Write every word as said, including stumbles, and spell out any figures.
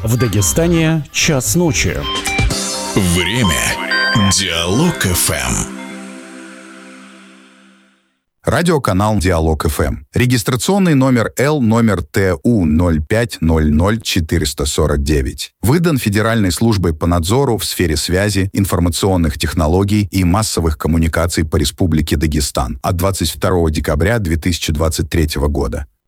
В Дагестане час ночи. Время. Диалог эф эм. Радиоканал Диалог эф эм. Регистрационный номер Л номер Т У ноль пять ноль ноль четыре сорок девять. Выдан Федеральной службой по надзору в сфере связи, информационных технологий и массовых коммуникаций по Республике Дагестан от двадцать второго декабря две тысячи двадцать третьего года.